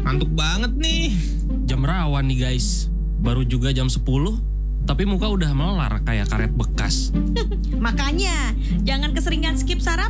Ngantuk banget nih. Jam rawan nih guys. Baru juga jam 10, tapi muka udah melar kayak karet bekas. Makanya, jangan keseringan skip sarapan.